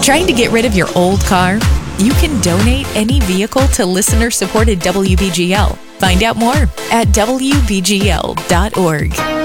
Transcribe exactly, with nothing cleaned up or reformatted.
Trying to get rid of your old car? You can donate any vehicle to listener-supported W B G L. Find out more at W B G L dot org.